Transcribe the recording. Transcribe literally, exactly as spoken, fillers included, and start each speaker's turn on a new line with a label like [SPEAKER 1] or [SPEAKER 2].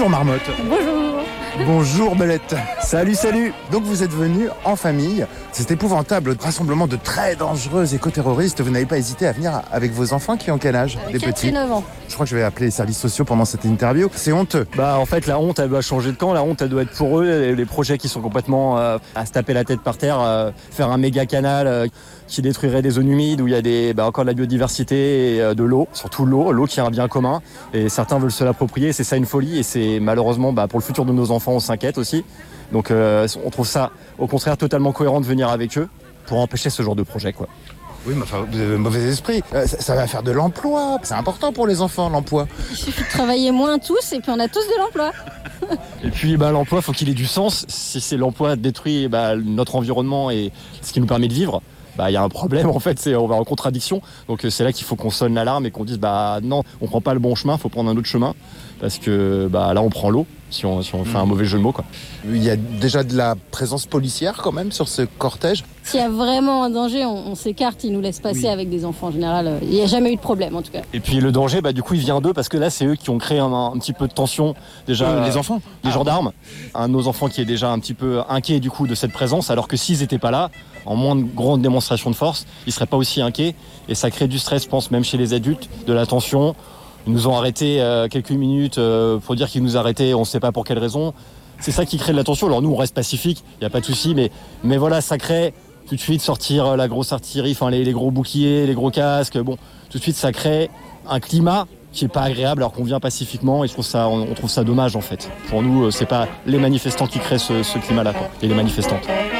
[SPEAKER 1] Bonjour Marmotte.
[SPEAKER 2] Bonjour.
[SPEAKER 1] Bonjour Belette.
[SPEAKER 3] Salut, salut.
[SPEAKER 1] Donc vous êtes venus en famille. C'est épouvantable, rassemblement de très dangereux éco-terroristes. Vous n'avez pas hésité à venir avec vos enfants qui ont quel âge?
[SPEAKER 2] Avec
[SPEAKER 1] Des
[SPEAKER 2] quatre
[SPEAKER 1] petits.
[SPEAKER 2] et neuf ans.
[SPEAKER 1] Je crois que je vais appeler les services sociaux pendant cette interview. C'est honteux.
[SPEAKER 3] Bah en fait la honte elle doit changer de camp, la honte elle doit être pour eux, les, les projets qui sont complètement euh, à se taper la tête par terre, euh, faire un méga canal euh, qui détruirait des zones humides où il y a des, bah, encore de la biodiversité et euh, de l'eau, surtout l'eau, l'eau qui est un bien commun et certains veulent se l'approprier, c'est ça une folie et c'est malheureusement bah, pour le futur de nos enfants on s'inquiète aussi. Donc euh, on trouve ça au contraire totalement cohérent de venir avec eux pour empêcher ce genre de projet quoi.
[SPEAKER 1] Oui, mais enfin, vous avez un mauvais esprit. Euh, ça, ça va faire de l'emploi. C'est important pour les enfants, l'emploi.
[SPEAKER 2] Il suffit de travailler moins tous et puis on a tous de l'emploi.
[SPEAKER 3] Et puis bah, l'emploi, faut qu'il ait du sens. Si c'est l'emploi détruit bah, notre environnement et ce qui nous permet de vivre, bah il y a un problème en fait, c'est on va en contradiction. Donc c'est là qu'il faut qu'on sonne l'alarme et qu'on dise bah non, on prend pas le bon chemin, faut prendre un autre chemin parce que bah là on prend l'eau si on si on fait un mauvais jeu de mots quoi.
[SPEAKER 1] Il y a déjà de la présence policière quand même sur ce cortège.
[SPEAKER 2] S'il y a vraiment un danger, on, on s'écarte, ils nous laissent passer oui. Avec des enfants en général. Il n'y a jamais eu de problème en tout cas.
[SPEAKER 3] Et puis le danger, bah du coup il vient d'eux parce que là c'est eux qui ont créé un, un petit peu de tension déjà.
[SPEAKER 1] Euh, les enfants,
[SPEAKER 3] les
[SPEAKER 1] ah.
[SPEAKER 3] gendarmes, un de nos enfants qui est déjà un petit peu inquiet du coup de cette présence, alors que s'ils n'étaient pas là, en moins de grandes démonstrations de force, ils seraient pas aussi inquiets et ça crée du stress, je pense, même chez les adultes, de la tension. Ils nous ont arrêtés euh, quelques minutes euh, pour dire qu'ils nous arrêtaient, on ne sait pas pour quelle raison. C'est ça qui crée de la tension. Alors nous, on reste pacifique, il n'y a pas de souci, mais, mais voilà, ça crée tout de suite sortir la grosse artillerie, enfin les, les gros boucliers, les gros casques. Bon, tout de suite, ça crée un climat qui est pas agréable alors qu'on vient pacifiquement et je trouve ça, on, on trouve ça dommage en fait. Pour nous, c'est pas les manifestants qui créent ce, ce climat-là, quoi, et les manifestantes.